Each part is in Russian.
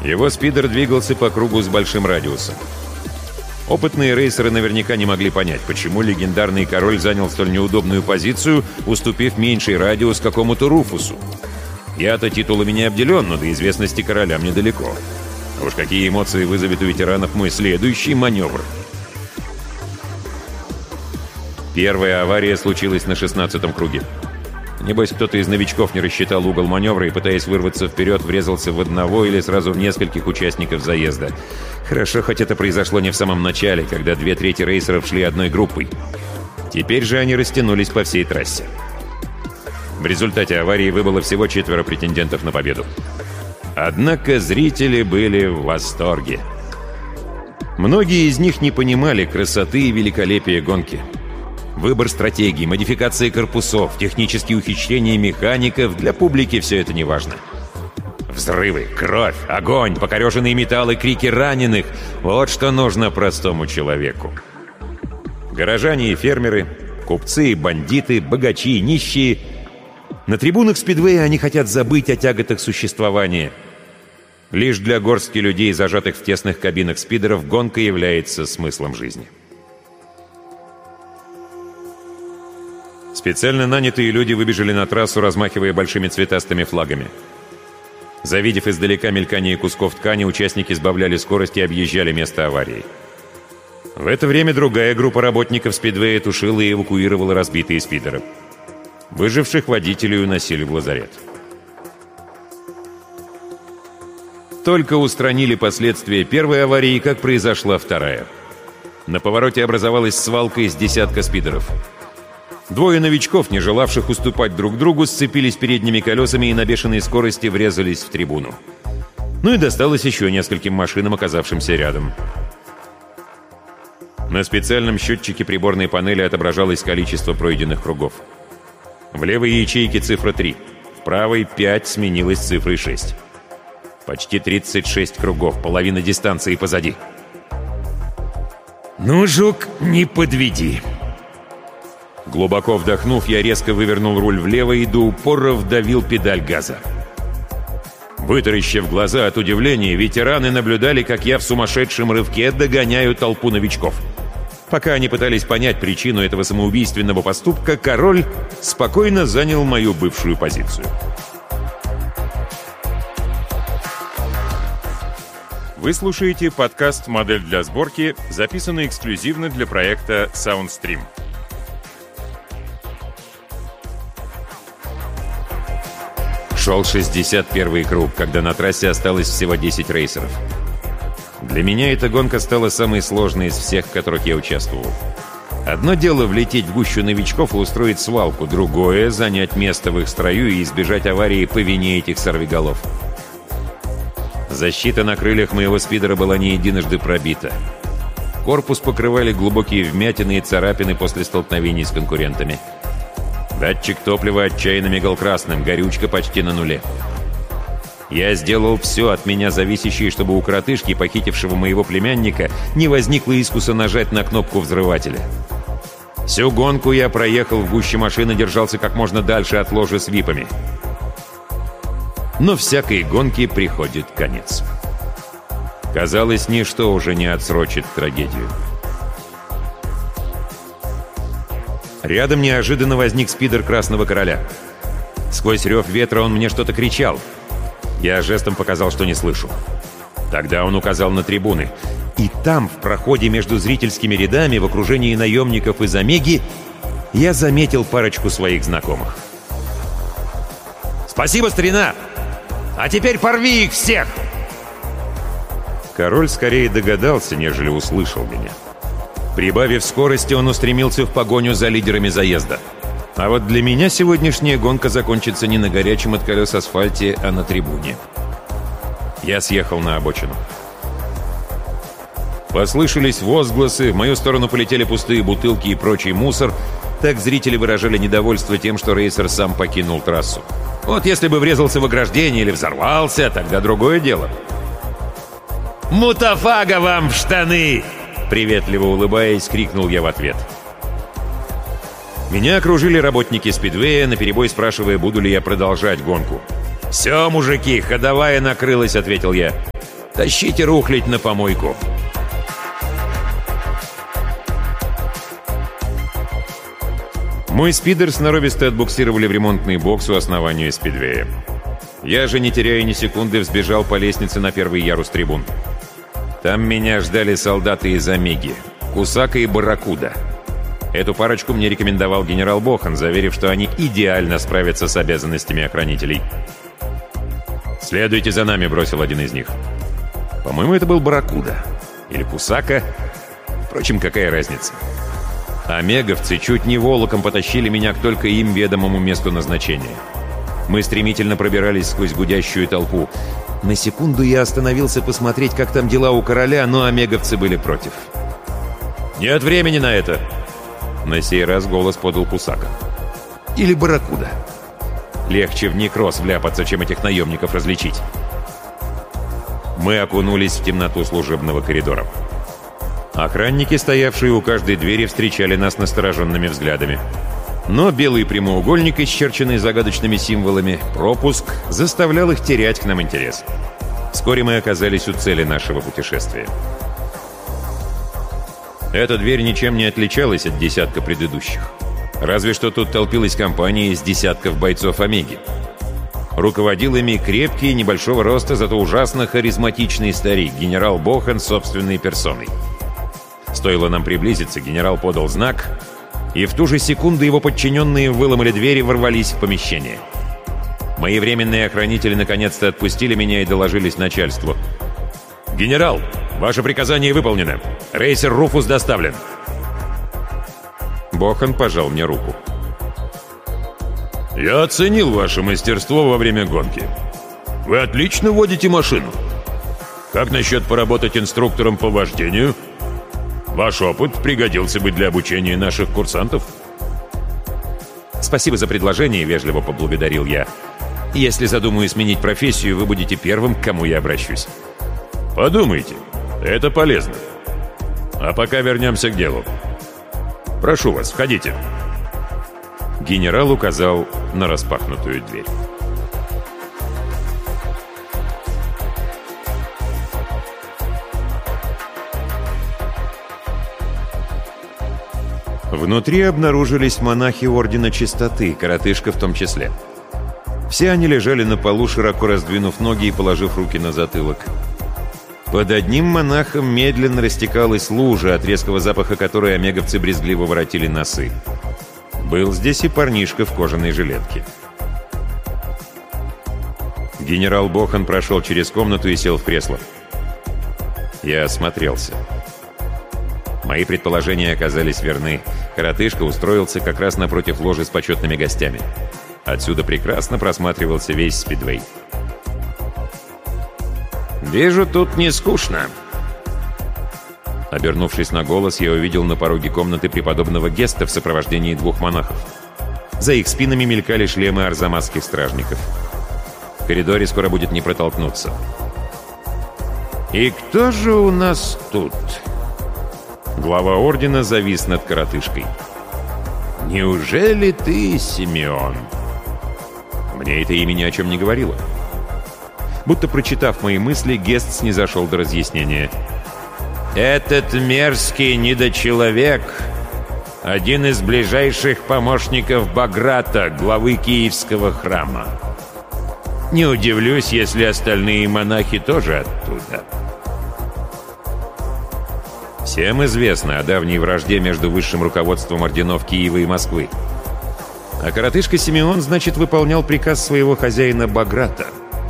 Его спидер двигался по кругу с большим радиусом. Опытные рейсеры наверняка не могли понять, почему легендарный король занял столь неудобную позицию, уступив меньший радиус какому-то Руфусу. Я-то титулами не обделен, но до известности королям недалеко. А уж какие эмоции вызовет у ветеранов мой следующий маневр. Первая авария случилась на 16-м круге. Небось, кто-то из новичков не рассчитал угол маневра и, пытаясь вырваться вперед, врезался в одного или сразу в нескольких участников заезда. Хорошо, хоть это произошло не в самом начале, когда 2/3 рейсеров шли одной группой. Теперь же они растянулись по всей трассе. В результате аварии выбыло всего 4 претендентов на победу. Однако зрители были в восторге. Многие из них не понимали красоты и великолепия гонки. Выбор стратегий, модификации корпусов, технические ухищрения механиков — для публики все это не важно. Взрывы, кровь, огонь, покореженные металлы, крики раненых — вот что нужно простому человеку. Горожане и фермеры, купцы и бандиты, богачи и нищие — на трибунах спидвея они хотят забыть о тяготах существования. Лишь для горстки людей, зажатых в тесных кабинах спидеров, гонка является смыслом жизни. Специально нанятые люди выбежали на трассу, размахивая большими цветастыми флагами. Завидев издалека мелькание кусков ткани, участники сбавляли скорость и объезжали место аварии. В это время другая группа работников спидвея тушила и эвакуировала разбитые спидеры. Выживших водителей уносили в лазарет. Только устранили последствия первой аварии, как произошла вторая. На повороте образовалась свалка из десятка спидеров. Двое новичков, не желавших уступать друг другу, сцепились передними колесами и на бешеной скорости врезались в трибуну. Ну и досталось еще нескольким машинам, оказавшимся рядом. На специальном счетчике приборной панели отображалось количество пройденных кругов. В левой ячейке цифра 3, в правой 5 сменилась цифрой 6. Почти 36 кругов, половина дистанции позади. «Ну, жук, не подведи!» Глубоко вдохнув, я резко вывернул руль влево и до упора вдавил педаль газа. Вытаращив глаза от удивления, ветераны наблюдали, как я в сумасшедшем рывке догоняю толпу новичков. Пока они пытались понять причину этого самоубийственного поступка, король спокойно занял мою бывшую позицию. Вы слушаете подкаст «Модель для сборки», записанный эксклюзивно для проекта SoundStream. Шел 61-й круг, когда на трассе осталось всего 10 рейсеров. Для меня эта гонка стала самой сложной из всех, в которых я участвовал. Одно дело влететь в гущу новичков и устроить свалку, другое — занять место в их строю и избежать аварии по вине этих сорвиголов. Защита на крыльях моего спидера была не единожды пробита. Корпус покрывали глубокие вмятины и царапины после столкновений с конкурентами. Датчик топлива отчаянно мигал красным, горючка почти на нуле. Я сделал все от меня зависящее, чтобы у коротышки, похитившего моего племянника, не возникло искуса нажать на кнопку взрывателя. Всю гонку я проехал в гуще машины, держался как можно дальше от ложи с випами. Но всякой гонке приходит конец. Казалось, ничто уже не отсрочит трагедию. Рядом неожиданно возник спидер Красного Короля. Сквозь рев ветра он мне что-то кричал. Я жестом показал, что не слышу. Тогда он указал на трибуны. И там, в проходе между зрительскими рядами, в окружении наемников из Омеги, я заметил парочку своих знакомых. «Спасибо, старина! А теперь порви их всех!» Король скорее догадался, нежели услышал меня. Прибавив скорости, он устремился в погоню за лидерами заезда. А вот для меня сегодняшняя гонка закончится не на горячем от колес асфальте, а на трибуне. Я съехал на обочину. Послышались возгласы, в мою сторону полетели пустые бутылки и прочий мусор. Так зрители выражали недовольство тем, что рейсер сам покинул трассу. Вот если бы врезался в ограждение или взорвался, тогда другое дело. «Мутафага вам в штаны!» Приветливо улыбаясь, крикнул я в ответ. Меня окружили работники спидвея, наперебой спрашивая, буду ли я продолжать гонку. «Все, мужики, ходовая накрылась», — ответил я. Тащите рухлядь на помойку!» Мой спидер сноровисто отбуксировали в ремонтный бокс у основания спидвея. Я же, не теряя ни секунды, взбежал по лестнице на первый ярус трибун. Там меня ждали солдаты из Омеги, Кусака и Барракуда. Эту парочку мне рекомендовал генерал Бохан, заверив, что они идеально справятся с обязанностями охранителей. «Следуйте за нами», — бросил один из них. По-моему, это был Барракуда. Или Кусака. Впрочем, какая разница? Омеговцы чуть не волоком потащили меня к только им ведомому месту назначения. Мы стремительно пробирались сквозь гудящую толпу. На секунду я остановился посмотреть, как там дела у короля, но омеговцы были против. «Нет времени на это!» На сей раз голос подал Кусака. Или Барракуда. Легче в некроз вляпаться, чем этих наемников различить. Мы окунулись в темноту служебного коридора. Охранники, стоявшие у каждой двери, встречали нас настороженными взглядами. Но белый прямоугольник, исчерченный загадочными символами, пропуск, заставлял их терять к нам интерес. Вскоре мы оказались у цели нашего путешествия. Эта дверь ничем не отличалась от десятка предыдущих. Разве что тут толпилась компания из десятков бойцов Омеги. Руководил ими крепкий, небольшого роста, зато ужасно харизматичный старик, генерал Бохан собственной персоной. Стоило нам приблизиться, генерал подал знак, и в ту же секунду его подчиненные выломали двери и ворвались в помещение. Мои временные охранители наконец-то отпустили меня и доложились начальству. «Генерал, ваше приказание выполнено. Рейсер Руфус доставлен». Бохан пожал мне руку. «Я оценил ваше мастерство во время гонки. Вы отлично водите машину. Как насчет поработать инструктором по вождению? Ваш опыт пригодился бы для обучения наших курсантов». «Спасибо за предложение», — вежливо поблагодарил я. «Если задумаю сменить профессию, вы будете первым, к кому я обращусь». «Подумайте, это полезно. А пока вернемся к делу. Прошу вас, входите». Генерал указал на распахнутую дверь. Внутри обнаружились монахи Ордена Чистоты, коротышка в том числе. Все они лежали на полу, широко раздвинув ноги и положив руки на затылок. Под одним монахом медленно растекалась лужа, от резкого запаха которой омеговцы брезгливо воротили носы. Был здесь и парнишка в кожаной жилетке. Генерал Бохан прошел через комнату и сел в кресло. Я осмотрелся. Мои предположения оказались верны. Коротышка устроился как раз напротив ложи с почетными гостями. Отсюда прекрасно просматривался весь спидвей. «Вижу, тут не скучно». Обернувшись на голос, я увидел на пороге комнаты преподобного Геста в сопровождении двух монахов. За их спинами мелькали шлемы арзамасских стражников. В коридоре скоро будет не протолкнуться. «И кто же у нас тут?» Глава ордена завис над коротышкой. «Неужели ты Симеон?» Мне это имя ни о чем не говорило. Будто прочитав мои мысли, Гест снизошел до разъяснения. «Этот мерзкий недочеловек — один из ближайших помощников Баграта, главы Киевского храма. Не удивлюсь, если остальные монахи тоже оттуда». Всем известно о давней вражде между высшим руководством орденов Киева и Москвы. А коротышка Симеон, значит, выполнял приказ своего хозяина Баграта.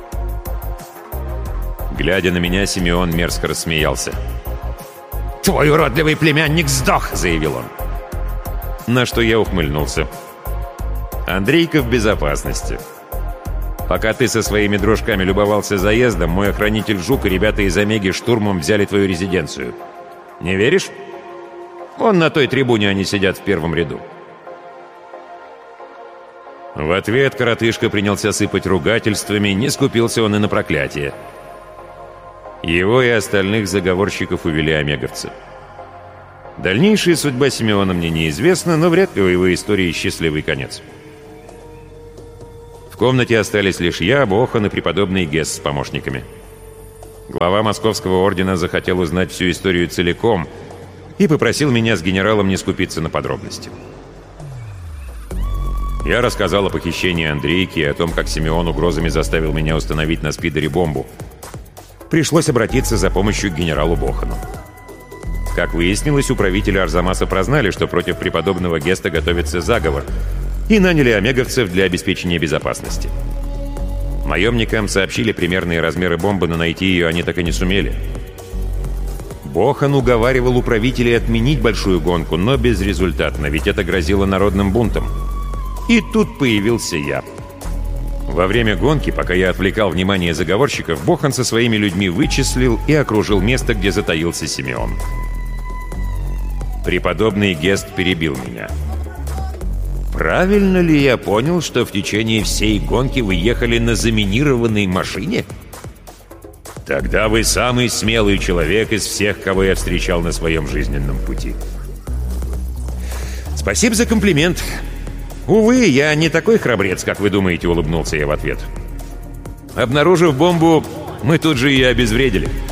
Глядя на меня, Симеон мерзко рассмеялся. «Твой уродливый племянник сдох!» — заявил он. На что я ухмыльнулся. «Андрейка в безопасности. Пока ты со своими дружками любовался заездом, мой охранитель Жук и ребята из Омеги штурмом взяли твою резиденцию. Не веришь? Вон на той трибуне они сидят в первом ряду». В ответ коротышка принялся сыпать ругательствами, не скупился он и на проклятие. Его и остальных заговорщиков увели омеговцы. Дальнейшая судьба Симеона мне неизвестна, но вряд ли у его истории счастливый конец. В комнате остались лишь я, Бохан и преподобный Гесс с помощниками. Глава Московского ордена захотел узнать всю историю целиком и попросил меня с генералом не скупиться на подробности. Я рассказал о похищении Андрейки и о том, как Симеон угрозами заставил меня установить на спидере бомбу. Пришлось обратиться за помощью к генералу Бохану. Как выяснилось, управители Арзамаса прознали, что против преподобного Геста готовится заговор, и наняли омеговцев для обеспечения безопасности. Наемникам сообщили примерные размеры бомбы, но найти ее они так и не сумели. Бохан уговаривал управителей отменить большую гонку, но безрезультатно, ведь это грозило народным бунтом. И тут появился я. Во время гонки, пока я отвлекал внимание заговорщиков, Бохан со своими людьми вычислил и окружил место, где затаился Симеон. Преподобный Гест перебил меня. «Правильно ли я понял, что в течение всей гонки вы ехали на заминированной машине? Тогда вы самый смелый человек из всех, кого я встречал на своем жизненном пути». «Спасибо за комплимент. Увы, я не такой храбрец, как вы думаете», — улыбнулся я в ответ. «Обнаружив бомбу, мы тут же ее обезвредили».